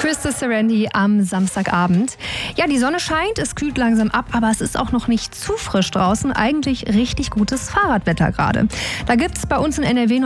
Krista Serendi am Samstagabend. Ja, die Sonne scheint, es kühlt langsam ab, aber es ist auch noch nicht zu frisch draußen. Eigentlich richtig gutes Fahrradwetter gerade. Da gibt es bei uns in NRW